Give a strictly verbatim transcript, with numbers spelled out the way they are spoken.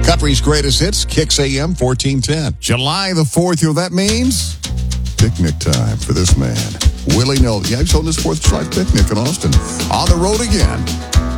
Country's greatest hits, Kicks A M fourteen ten. July the fourth, you know what that means? Picnic time for this man, Willie Nelson. Yeah, he's on his fourth of July picnic in Austin. On the road again.